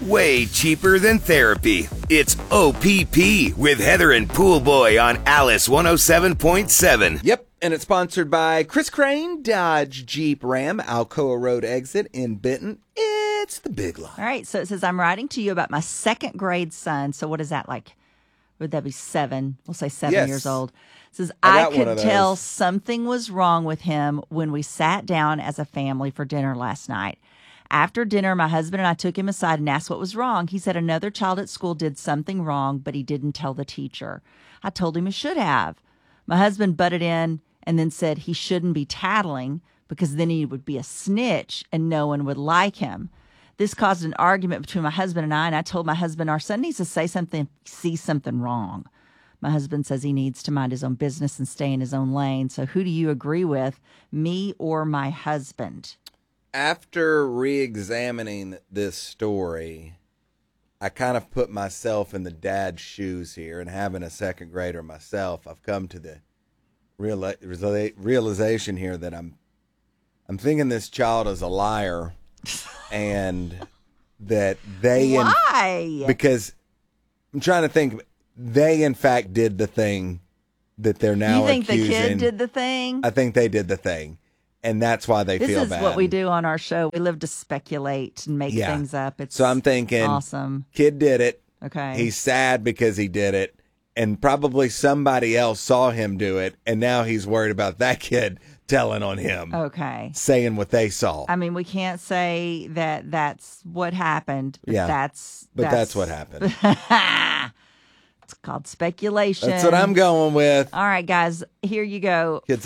way cheaper than therapy. It's OPP with Heather and Poolboy on Alice 107.7. Yep, and it's sponsored by Chris Crane, Dodge Jeep Ram, Alcoa Road exit in Benton. It's the big line. All right, so it says, I'm writing to you about my second grade son. So what is that like? Would that be 7? We'll say 7 years old. It says, I could tell something was wrong with him when we sat down as a family for dinner last night. After dinner, my husband and I took him aside and asked what was wrong. He said another child at school did something wrong, but he didn't tell the teacher. I told him he should have. My husband butted in and then said he shouldn't be tattling because then he would be a snitch and no one would like him. This caused an argument between my husband and I told my husband our son needs to say something, see something wrong. My husband says he needs to mind his own business and stay in his own lane. So who do you agree with, me or my husband? After re-examining this story, I kind of put myself in the dad's shoes here, and having a second grader myself, I've come to the realization here that I'm thinking this child is a liar, and that they why? Because I'm trying to think. They, in fact, did the thing that they're now accusing. You think the kid did the thing? I think they did the thing, and that's why they feel bad. This is what we do on our show. We live to speculate and make things up. It's so I'm thinking, awesome. Kid did it. Okay. He's sad because he did it, and probably somebody else saw him do it, and now he's worried about that kid telling on him. Okay. Saying what they saw. I mean, we can't say that that's what happened. But that's what happened. It's called speculation. That's what I'm going with. All right, guys, here you go. Kid's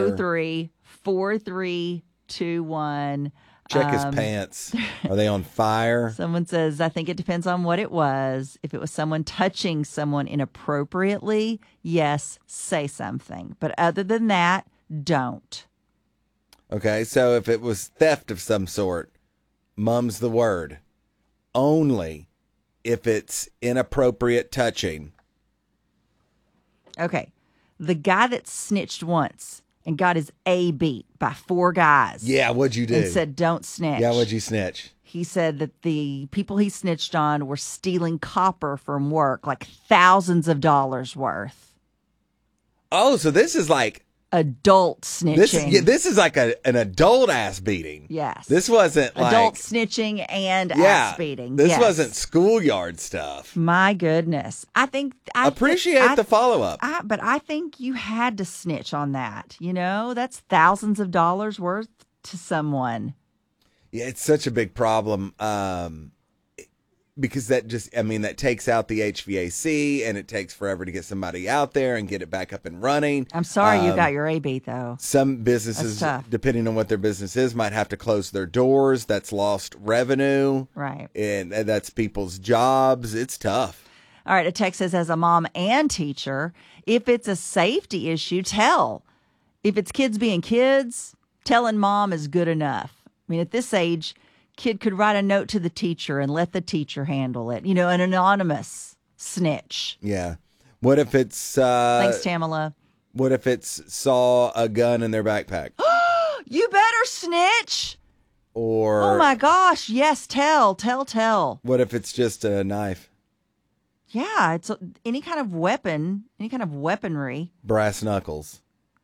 403-4321. Check his pants. Are they on fire? Someone says, I think it depends on what it was. If it was someone touching someone inappropriately, yes, say something. But other than that, don't. Okay, so if it was theft of some sort, mum's the word. Only if it's inappropriate touching. Okay. The guy that snitched once and got his A beat by 4 guys. Yeah, what'd you do? And said, don't snitch. Yeah, what'd you snitch? He said that the people he snitched on were stealing copper from work, like thousands of dollars worth. Oh, so this is like adult snitching. This is like an adult ass beating. Yes. This wasn't like adult snitching and ass beating. This wasn't schoolyard stuff. My goodness. I appreciate the follow up. But I think you had to snitch on that. You know, that's thousands of dollars worth to someone. Yeah, it's such a big problem. Because that takes out the HVAC, and it takes forever to get somebody out there and get it back up and running. I'm sorry you got your A beat, though. Some businesses, depending on what their business is, might have to close their doors. That's lost revenue. Right. And that's people's jobs. It's tough. All right, a text says, as a mom and teacher, if it's a safety issue, tell. If it's kids being kids, telling mom is good enough. I mean, at this age, kid could write a note to the teacher and let the teacher handle it. You know, an anonymous snitch. Yeah. What if it's... Thanks, Tamala. What if it's saw a gun in their backpack? You better snitch. Or... Oh, my gosh. Yes, tell. What if it's just a knife? Yeah, it's any kind of weapon, any kind of weaponry. Brass knuckles.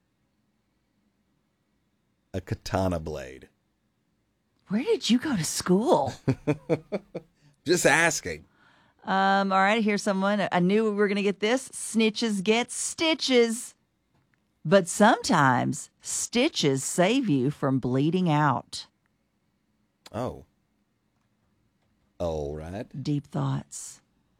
A katana blade. Where did you go to school? Just asking. All right, here's someone. I knew we were going to get this. Snitches get stitches. But sometimes stitches save you from bleeding out. Oh. All right. Deep thoughts.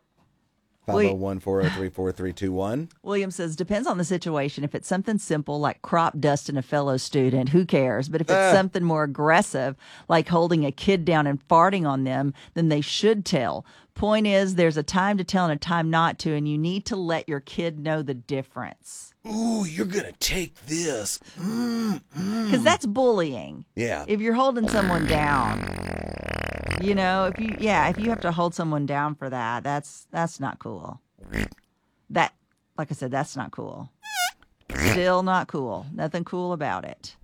501-403-4321. William says, depends on the situation. If it's something simple like crop dusting a fellow student, who cares? But if it's something more aggressive, like holding a kid down and farting on them, then they should tell. Point is, there's a time to tell and a time not to, and you need to let your kid know the difference. Ooh, you're going to take this. Because that's bullying. Yeah. If you're holding someone down. You know, if you have to hold someone down for that, that's not cool. That, like I said, that's not cool. Still not cool. Nothing cool about it.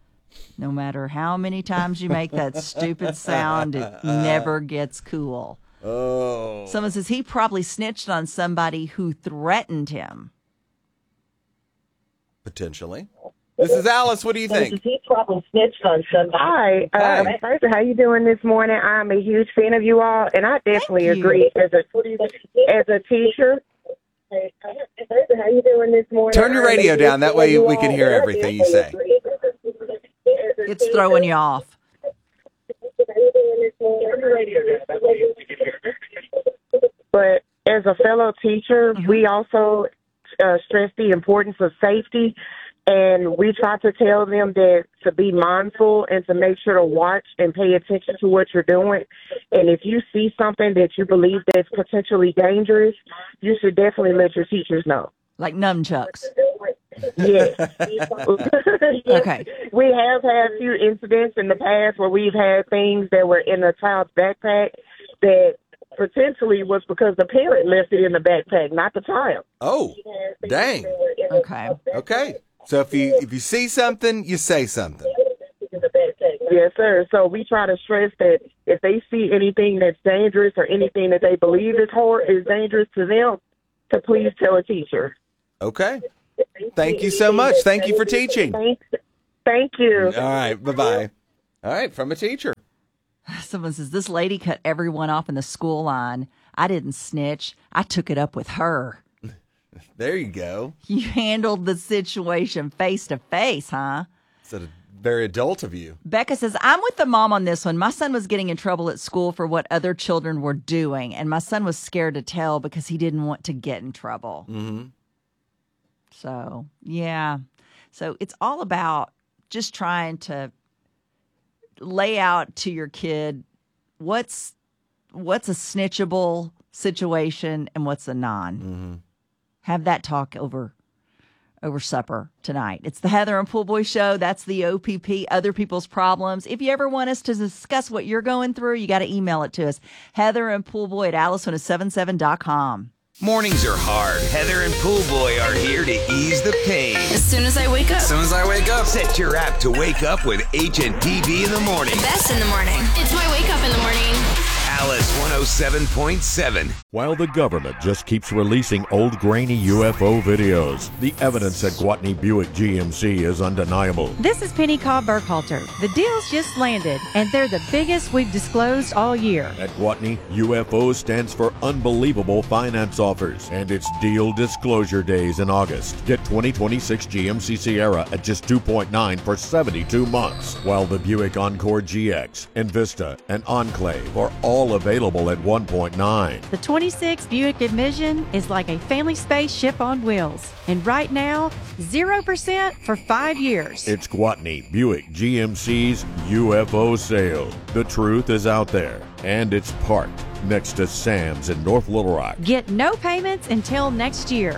No matter how many times you make that stupid sound, it never gets cool. Oh. Someone says he probably snitched on somebody who threatened him. Potentially. This is Alice. What do you think? He probably snitched on somebody. Hi. First, how you doing this morning? I'm a huge fan of you all, and I definitely agree as a teacher. How you doing this morning? Turn your radio down. That way we can hear everything you say. It's throwing you off. But as a fellow teacher, we also stress the importance of safety. And we try to tell them that to be mindful and to make sure to watch and pay attention to what you're doing. And if you see something that you believe that's potentially dangerous, you should definitely let your teachers know. Like nunchucks. Yes. Okay. We have had a few incidents in the past where we've had things that were in a child's backpack that potentially was because the parent left it in the backpack, not the child. Oh, dang. Okay. So if you see something, you say something. Yes, sir. So we try to stress that if they see anything that's dangerous or anything that they believe is dangerous to them, to please tell a teacher. Okay. Thank you so much. Thank you for teaching. Thank you. All right. Bye-bye. All right. From a teacher. Someone says, this lady cut everyone off in the school line. I didn't snitch. I took it up with her. There you go. You handled the situation face to face, huh? It's very adult of you. Becca says, I'm with the mom on this one. My son was getting in trouble at school for what other children were doing, and my son was scared to tell because he didn't want to get in trouble. Mm-hmm. So, yeah. So it's all about just trying to lay out to your kid what's a snitchable situation and what's a non. Mm-hmm. Have that talk over supper tonight. It's the Heather and Pool Boy Show. That's the OPP, Other People's Problems. If you ever want us to discuss what you're going through, you got to email it to us. heatherandpoolboy@alice1077.com. Mornings are hard. Heather and Pool Boy are here to ease the pain. As soon as I wake up. Set your app to wake up with HNPB in the morning. Best in the morning. It's my wake up in the morning. Alice 107.7. While the government just keeps releasing old grainy UFO videos, the evidence at Gwatney Buick GMC is undeniable. This is Penny Cobb Burkhalter. The deal's just landed, and they're the biggest we've disclosed all year. At Gwatney, UFO stands for Unbelievable Finance Offers, and it's Deal Disclosure Days in August. Get 2026 GMC Sierra at just 2.9 for 72 months, while the Buick Encore GX, Envista, and Enclave are all available at 1.9. The 26 Buick Envision is like a family spaceship on wheels. And right now, 0% for 5 years. It's Gwatney Buick GMC's UFO sale. The truth is out there, and it's parked next to Sam's in North Little Rock. Get no payments until next year.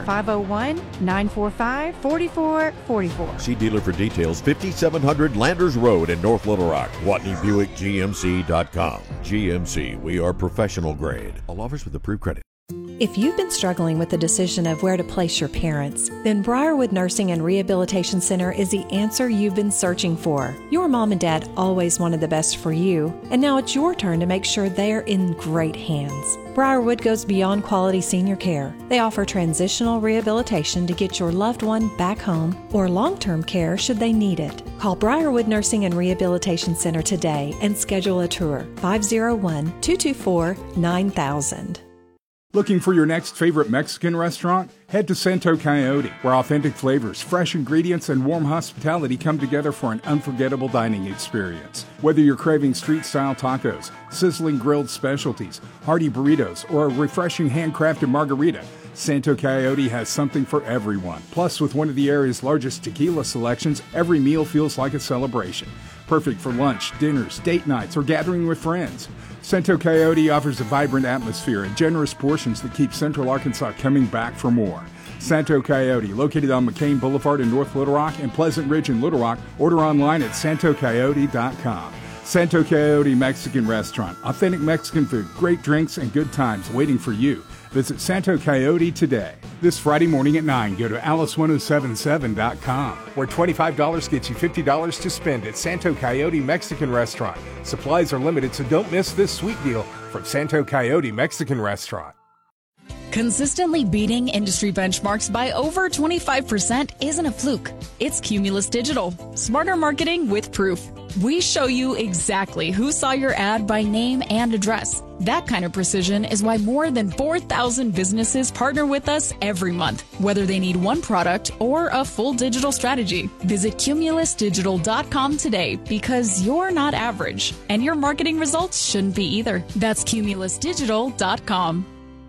501-945-4444. See dealer for details. 5700 Landers Road in North Little Rock. WatneyBuickGMC.com. GMC, we are professional grade. All offers with approved credit. If you've been struggling with the decision of where to place your parents, then Briarwood Nursing and Rehabilitation Center is the answer you've been searching for. Your mom and dad always wanted the best for you, and now it's your turn to make sure they're in great hands. Briarwood goes beyond quality senior care. They offer transitional rehabilitation to get your loved one back home or long-term care should they need it. Call Briarwood Nursing and Rehabilitation Center today and schedule a tour. 501-224-9000. Looking for your next favorite Mexican restaurant? Head to Santo Coyote, where authentic flavors, fresh ingredients, and warm hospitality come together for an unforgettable dining experience. Whether you're craving street-style tacos, sizzling grilled specialties, hearty burritos, or a refreshing handcrafted margarita, Santo Coyote has something for everyone. Plus, with one of the area's largest tequila selections, every meal feels like a celebration. Perfect for lunch, dinners, date nights, or gathering with friends. Santo Coyote offers a vibrant atmosphere and generous portions that keep Central Arkansas coming back for more. Santo Coyote, located on McCain Boulevard in North Little Rock and Pleasant Ridge in Little Rock. Order online at santocoyote.com. Santo Coyote Mexican Restaurant. Authentic Mexican food, great drinks, and good times waiting for you. Visit Santo Coyote today. This Friday morning at 9, go to alice1077.com, where $25 gets you $50 to spend at Santo Coyote Mexican Restaurant. Supplies are limited, so don't miss this sweet deal from Santo Coyote Mexican Restaurant. Consistently beating industry benchmarks by over 25% isn't a fluke. It's Cumulus Digital. Smarter marketing with proof. We show you exactly who saw your ad by name and address. That kind of precision is why more than 4,000 businesses partner with us every month, whether they need one product or a full digital strategy. Visit cumulusdigital.com today because you're not average, and your marketing results shouldn't be either. That's cumulusdigital.com.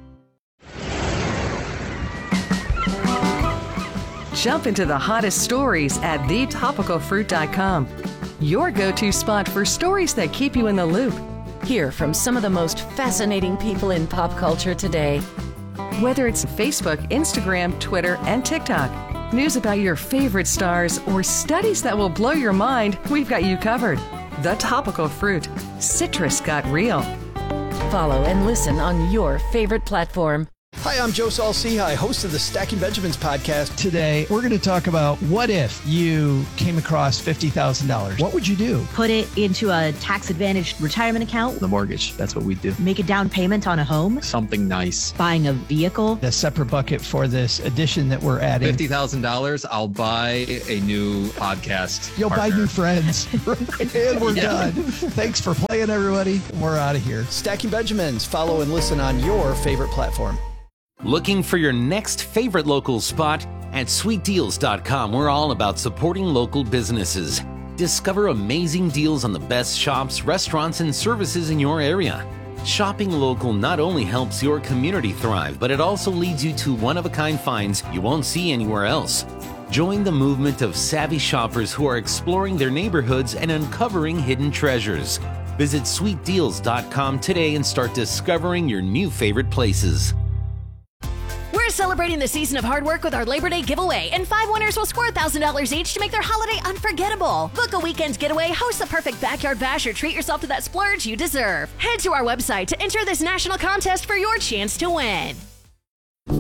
Jump into the hottest stories at thetopicalfruit.com. Your go-to spot for stories that keep you in the loop. Hear from some of the most fascinating people in pop culture today. Whether it's Facebook, Instagram, Twitter, and TikTok, news about your favorite stars, or studies that will blow your mind, we've got you covered. The Topical Fruit. Citrus got real. Follow and listen on your favorite platform. Hi, I'm Joe Saul-Sehy, host of the Stacking Benjamins podcast. Today, we're going to talk about what if you came across $50,000? What would you do? Put it into a tax-advantaged retirement account. The mortgage, that's what we do. Make a down payment on a home. Something nice. Buying a vehicle. A separate bucket for this addition that we're adding. $50,000, I'll buy a new podcast. You'll buy new friends. And we're done. Thanks for playing, everybody. We're out of here. Stacking Benjamins. Follow and listen on your favorite platform. Looking for your next favorite local spot? At sweetdeals.com, we're all about supporting local businesses. Discover amazing deals on the best shops, restaurants, and services in your area. Shopping local not only helps your community thrive, but it also leads you to one-of-a-kind finds you won't see anywhere else. Join the movement of savvy shoppers who are exploring their neighborhoods and uncovering hidden treasures. Visit sweetdeals.com today and start discovering your new favorite places. We're celebrating the season of hard work with our Labor Day giveaway, and 5 winners will score $1,000 each to make their holiday unforgettable. Book a weekend getaway, host the perfect backyard bash, or treat yourself to that splurge you deserve. Head to our website to enter this national contest for your chance to win.